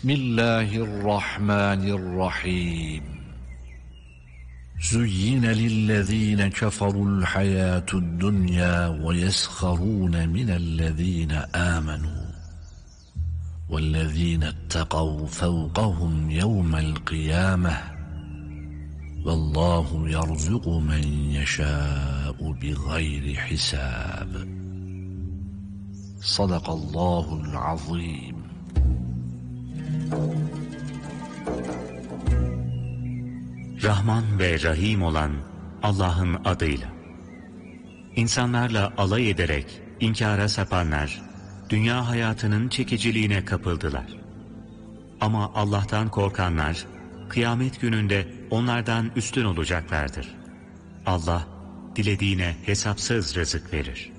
Bismillahirrahmanirrahim. Zuyyine lillezîne keferul hayâtud dunya ve yesharûne minellezîne âmenû. وَالَّذ۪ينَ اتَّقَوْا فَوْقَهُمْ يَوْمَ الْقِيَامَةِ وَاللّٰهُ يَرْزُقُ مَنْ يَشَاءُ بِغَيْرِ حِسَابٍ. Sadakallahul azim. Rahman ve Rahim olan Allah'ın adıyla. İnsanlarla alay ederek inkara sapanlar, dünya hayatının çekiciliğine kapıldılar. Ama Allah'tan korkanlar, kıyamet gününde onlardan üstün olacaklardır. Allah, dilediğine hesapsız rızık verir.